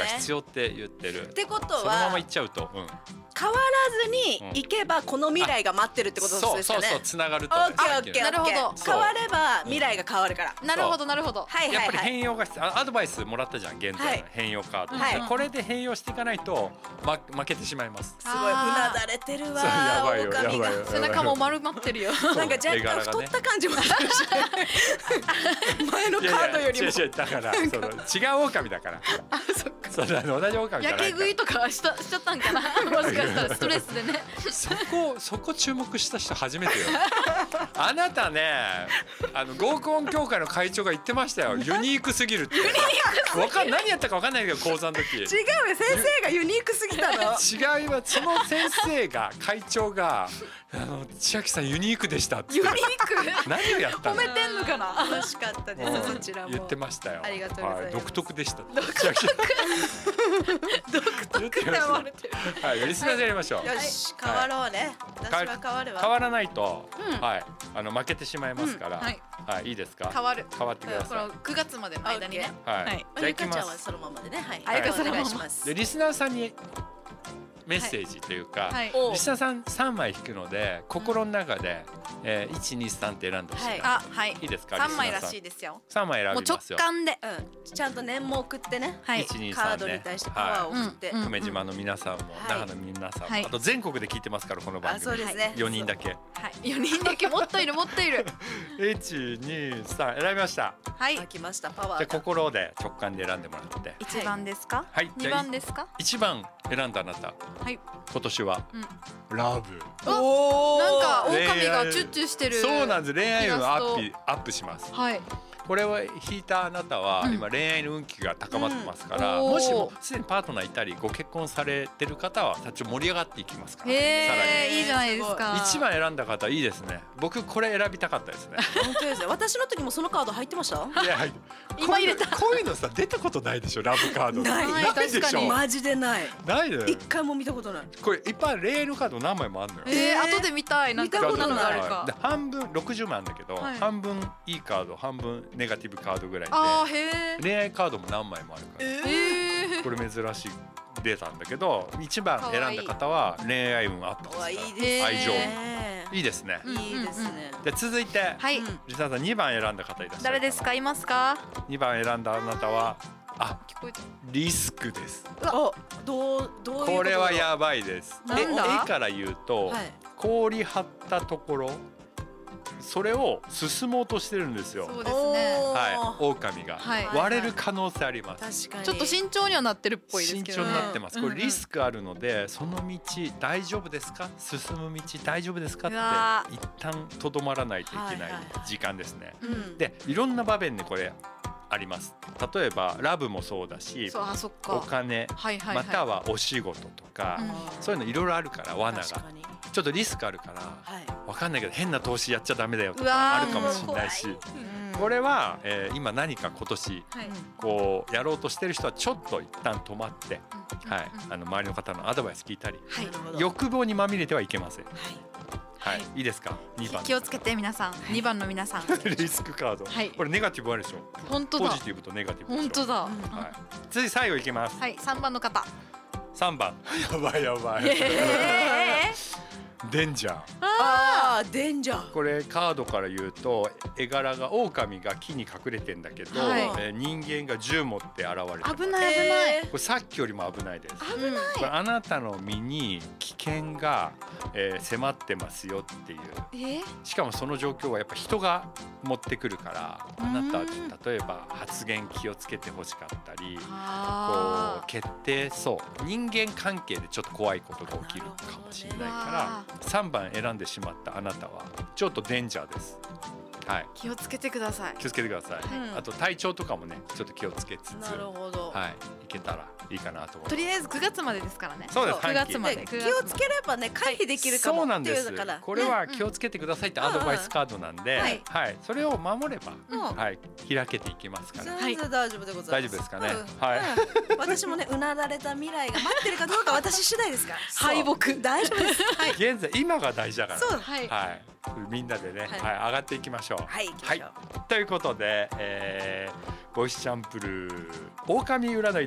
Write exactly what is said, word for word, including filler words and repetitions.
必要って言ってる。 ってことはそのまま行っちゃうと、うん、 変わらずに行けばこの未来が待ってるってことですよね。 そうそうそう、つながると、 オッケーオッケー。 なるほど。 変われば未来が変わるから。 なるほどなるほど。 はいはいはい。 やっぱり変容が必要。アドバイスもらったじゃん、現在の変容カード、 はい、 これで変容していかないと、ま、負けてしまいます。 すごいうなだれてるわ。 やばいよ、やばいよ。 背中も丸まってるよ。 なんか若干太った感じもするし前のカードよりも。 いやいや違う違う、だからその違う狼だから。 あ、そっか。 それ同じ狼じゃないから。 やけ食いとかし た, しちゃったんかな。もしかしたらストレスでね。 そこそこ注目した人初めてよ。あなたね、あの合コン協会の会長が言ってましたよ。ユニークすぎるって。わかん何やったかわかんないけど、講座の時。違うよ、 先生がユニークすぎたの。 違いはその先生が会長があの千秋さんユニークでしたって。 ユニーク。 何をやったの。 褒めてんのかな。 楽しかったです。そちらも言ってましたよ。 ありがとうございます。 独特でした。 独特。独特って言われてる。 はい、リスナーでやりましょう。 よし、変わろうね。私は変わるわ。 変わらないと、はい、あの負けてしまいますから。はい、いいですか。 変わる。 変わってください。 このくがつまでの間にね。 はい。 じゃあ行きます。ゆかちゃんはそのままでね。はい。 あゆかさんお願いします。 でリスナーさんにメッセージというか、リスナーさんさんまい引くので、心の中でいち、に、さんって選んでほしい。 あ、はい。 いいですか。 さんまいらしいですよ。 さんまい選びますよ。 もう直感で、 ちゃんと念も送ってね。 いち、に、 カードに対してパワーを送って。 久米島の皆さんも那覇の皆さんも、あと全国で聞いてますからこの番組。 そうですね。 よにんだけ。 はい。よにんだけもっといるもっといる。 いち、に、さん選びました。 はい。 来ましたパワー。 で心で直感で選んでもらって。 いちばんですか。 はい。 にばんですか。 いちばん選んだあなた。 はい。 今年はラブ。 おお。なんか狼がチュッチュしてる。 そうなんです。恋愛運アップアップします。 はい。 これを引いたあなたは今恋愛の運気が高まってますから、もしもすでにパートナーいたりご結婚されてる方はちょっと盛り上がっていきますから。 へえ、いいじゃないですか。 いちばん選んだ方いいですね。僕これ選びたかったですね。 本当ですね。私の時もそのカード入ってました。 いや、 今入れた。 こういうのさ出たことないでしょ、ラブカード。 ないでしょ。 マジでない。 ないで。 一回も見たことない。 これいっぱい恋愛のカード何枚もあるのよ。 ええ、後で見たい。なんかこんなのがあるか。 半分ろくじゅうまいあるんだけど、半分いいカード、半分ネガティブカードぐらい。 あー、へー。 恋愛カードも何枚もあるから、 えー、 これ珍しいデータなんだけど、いちばん選んだ方は恋愛運アップですから。 いいです愛情いいですね。 いいですね。 で続いて、 はい、 リサさんにばん選んだ方いらっしゃる。 誰ですか。いますか。 にばん選んだあなたは、あ、 聞こえた。 リスクです。 あ、どうどういうこと。 これはやばいです。 なんだ。 絵から言うと、氷張ったところ、それを進もうとしてるんですよ。 そうですね。 はい、狼が割れる可能性あります。 確かに。 ちょっと慎重にはなってるっぽいですけどね。 慎重になってます。これリスクあるので、その道大丈夫ですか、進む道大丈夫ですかって一旦とどまらないといけない時間ですね。で、いろんな場面でこれあります。例えばラブもそうだし、お金またはお仕事とか、そういうのいろいろあるから、罠がちょっとリスクあるから分かんないけど変な投資やっちゃダメだよとかあるかもしれないし、これは、えー、今何か今年こうやろうとしてる人はちょっと一旦止まって、はい、あの周りの方のアドバイス聞いたり、欲望にまみれてはいけません。はい、いいですか。にばん気をつけて皆さん。にばんの皆さん。 リスクカード。これネガティブあるでしょ。 本当だ。 ポジティブとネガティブ。 本当だ。はい。 次最後いきます。 はい、さんばんの方。 さんばん。やばいやばい。デンジャー。 ああ、デンジャー。 これカードから言うと、絵柄が狼が木に隠れてんだけど、はい、えー、人間が銃持って現れてる。 危ない危ない。 これさっきよりも危ないです。 危ない。 これあなたの身に危険が、えー、迫ってますよっていう。 えー、 しかもその状況はやっぱ人が持ってくるから、あなた例えば発言気をつけてほしかったり、こう決定そう人間関係でちょっと怖いことが起きるかもしれないから、さんばん選んでしまったあなたはちょっとデンジャーです。はい、 気をつけてください。 気をつけてください。うん、あと体調とかもねちょっと気をつけつつ、 なるほど、 はい、いけたらいいかなと思います。 とりあえずくがつまでですからね。 そうです。 くがつまで気をつければね回避できるかもっていうから、 これは気をつけてくださいってアドバイスカードなんで、はいはい、それを守れば、うん、はい、開けていきますから。 全然大丈夫でございます。 大丈夫ですかね。 うん、はい、うん、私もねうなだれた未来が待ってるかどうか私次第ですから。 敗北大丈夫です。 はい、現在今が大事だから。 そう、 はい、はい、みんなでね、はい、はい、上がっていきましょう。 はい、 はい、ということで、えー、ボイスチャンプルー狼占い